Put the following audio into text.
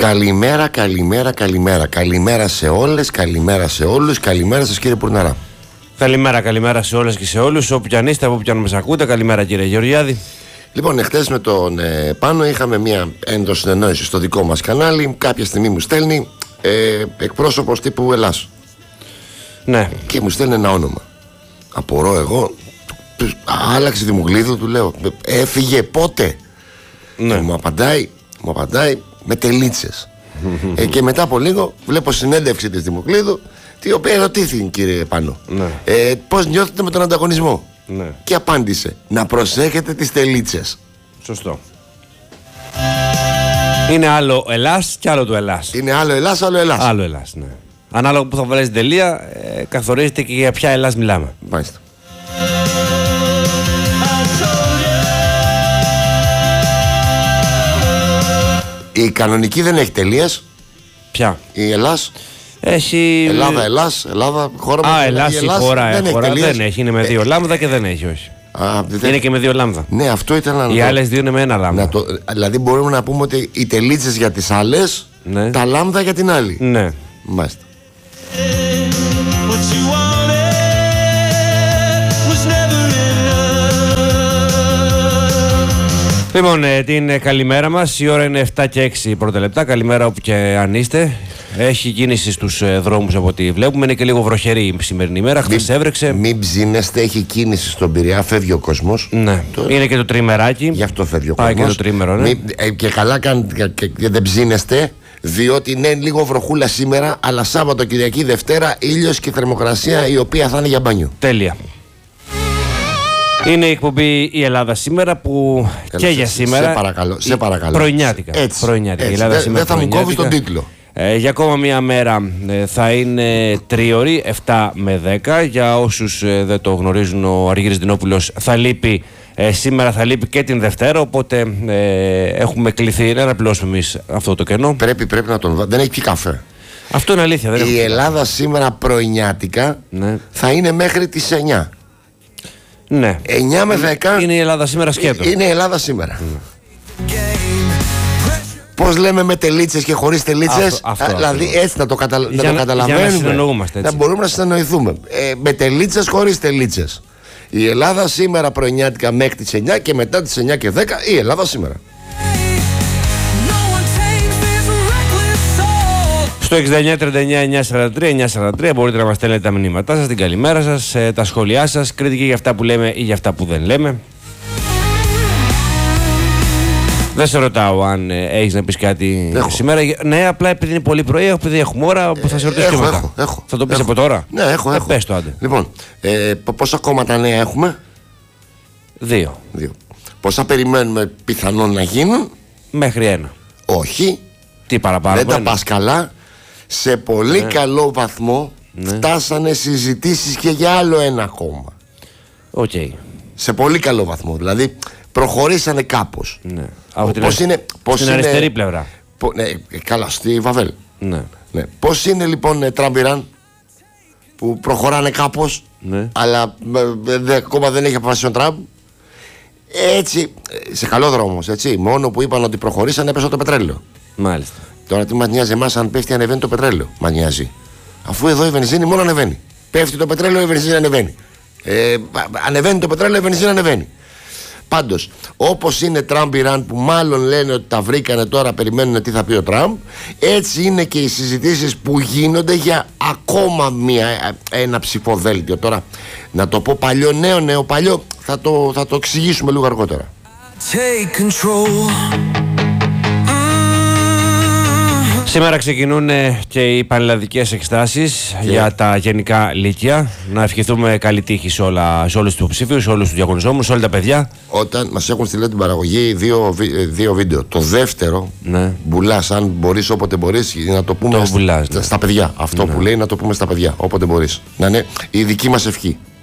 Καλημέρα, καλημέρα, καλημέρα. Καλημέρα σε όλες, καλημέρα σε όλους. Καλημέρα σας κύριε Πουρναρά. Καλημέρα σε όλες και σε όλους. Όπου κι αν είστε, από όπου κι αν μας ακούτε. Καλημέρα κύριε Γεωργιάδη. Λοιπόν, εχθές με τον Πάνο είχαμε μια ενδοσυνεννόηση στο δικό μας κανάλι. Κάποια στιγμή μου στέλνει εκπρόσωπος τύπου Ελλάς. Ναι. Και μου στέλνει ένα όνομα. Απορώ εγώ. Άλλαξε Δημουγλίδου, του λέω. Έφυγε πότε? Ναι. Μου απαντάει με τελίτσες. Και μετά από λίγο βλέπω συνέντευξη της Δημοκλίδου, την οποία ερωτήθηκε κύριε Πάνο, ναι. Πώς νιώθετε με τον ανταγωνισμό? Ναι. Και απάντησε, να προσέχετε τις τελίτσες. Σωστό. Είναι άλλο Ελλάς και άλλο το Ελλάς. Είναι άλλο Ελλάς, άλλο Ελλάς. Άλλο Ελλάς, ναι. Ανάλογα που θα βάλεις τελεία, καθορίζεται και για ποια Ελλάς μιλάμε. Μάλιστα. Η κανονική δεν έχει τελείες. Ποια? Η Ελλάς. Έχει... Ελλάδα, χώρα μου. Ελλάς, η χώρα δεν έχει, είναι με δύο λάμδα και δεν έχει, όχι. Είναι και με δύο λάμδα. Ναι, αυτό ήταν να οι άλλες δύο είναι με ένα λάμδα. Δηλαδή μπορούμε να πούμε ότι οι τελίτσες για τις άλλες, ναι. Τα λάμδα για την άλλη. Ναι. Μάλιστα. Λοιπόν, την καλημέρα μας. Η ώρα είναι 7 και 6 πρώτα λεπτά. Καλημέρα όπου και αν είστε. Έχει κίνηση στους δρόμους από ό,τι βλέπουμε. Είναι και λίγο βροχερή η σημερινή ημέρα. Χθες έβρεξε. Μην ψήνεστε, έχει κίνηση στον Πειραιά. Φεύγει ο κόσμος. Ναι. Είναι και το τριμεράκι. Γι' αυτό φεύγει ο κόσμος. Πάει και το τρίμερο, ναι. Και καλά κάνετε και δεν ψήνεστε. Διότι είναι λίγο βροχούλα σήμερα. Αλλά Σάββατο, Κυριακή, Δευτέρα ήλιος και θερμοκρασία η οποία θα είναι για μπάνιο. Τέλεια. Είναι η εκπομπή Η Ελλάδα σήμερα που και για σήμερα. Σε παρακαλώ. Πρωινιάτικα. Έτσι. Δεν θα μου κόβεις τον τίτλο. Για ακόμα μία μέρα θα είναι τρίωρη, 7 με 10. Για όσους δεν το γνωρίζουν, ο Αργύρης Δινόπουλος θα λείπει σήμερα, θα λείπει και την Δευτέρα. Οπότε έχουμε κληθεί να αναπληρώσουμε εμείς αυτό το κενό. Πρέπει να τον βάλουμε. Δεν έχει πιει καφέ. Αυτό είναι αλήθεια. Η Ελλάδα σήμερα πρωινιάτικα, ναι, θα είναι μέχρι τις 9. Ναι. 9 με 10 είναι η Ελλάδα σήμερα σκέτο. Είναι η Ελλάδα σήμερα. Πώς λέμε με τελίτσες και χωρίς τελίτσες? Δηλαδή έτσι να το καταλαβαίνουμε. Για να συνεννοούμαστε έτσι. Να μπορούμε να συνεννοηθούμε. Με τελίτσες, χωρίς τελίτσες. Η Ελλάδα σήμερα πρωινιάτικα μέχρι τις 9 και μετά τις 9 και 10 η Ελλάδα σήμερα. Στο 6939-943 μπορείτε να μας στέλνετε τα μηνύματά σας, την καλημέρα σας, τα σχόλιά σας, κριτική για αυτά που λέμε ή για αυτά που δεν λέμε. Δεν σε ρωτάω αν έχεις να πεις κάτι σήμερα. Ναι, απλά επειδή είναι πολύ πρωί, επειδή έχουμε ώρα που θα σε ρωτήσω και μετά. Θα το πεις από τώρα? Ναι, έχω. Πες το, άντε. Λοιπόν, πόσα κόμματα νέα έχουμε? 2. Πόσα περιμένουμε πιθανόν να γίνουν? Μέχρι 1. Όχι. Τι παραπάνω? Δεν τα πας καλά. Σε πολύ καλό βαθμό φτάσανε συζητήσεις και για άλλο ένα κόμμα. Οκ. Σε πολύ καλό βαθμό. Δηλαδή προχωρήσανε κάπως. Ναι. Στην αριστερή πλευρά. Ναι, καλά, στη Βαβέλ. Ναι. Πώς είναι λοιπόν Τραμπ-Ιράν που προχωράνε κάπως, αλλά ακόμα δεν έχει αποφασίσει ο Τραμπ. Έτσι, σε καλό δρόμο όμως, έτσι. Μόνο που είπαν ότι προχωρήσανε έπεσε το πετρέλαιο. Μάλιστα. Τώρα τι μας νοιάζει εμάς αν πέφτει ανεβαίνει το πετρέλαιο? Μας νοιάζει. Αφού εδώ η βενζίνη μόνο ανεβαίνει. Πέφτει το πετρέλαιο, η βενζίνη ανεβαίνει. Ανεβαίνει το πετρέλαιο, η βενζίνη ανεβαίνει. Πάντως, όπως είναι Τραμπ-Ιράν που μάλλον λένε ότι τα βρήκανε τώρα, περιμένουν τι θα πει ο Τραμπ, έτσι είναι και οι συζητήσεις που γίνονται για ακόμα ένα ψηφοδέλτιο. Τώρα, να το πω παλιό, νέο παλιό, θα το εξηγήσουμε λίγο αργότερα. Take control. Σήμερα ξεκινούν και οι πανελλαδικές εξετάσεις για τα γενικά λύκεια. Να ευχηθούμε καλή τύχη σε όλους τους υποψήφιους, σε όλους τους διαγωνιζόμενους, σε όλα τα παιδιά. Όταν μας έχουν στείλει την παραγωγή δύο βίντεο. Το δεύτερο, μπουλάς, αν μπορείς όποτε μπορείς, να το πούμε στα παιδιά. Αυτό που λέει να το πούμε στα παιδιά, όποτε μπορείς. Να είναι η δική μας ευχή.